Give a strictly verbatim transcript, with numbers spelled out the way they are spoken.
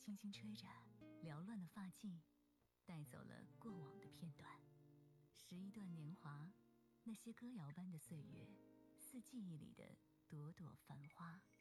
轻轻吹着缭乱的发髻，带走了过往的片段。拾一段年华，那些歌谣般的岁月，似记忆里的朵朵繁花。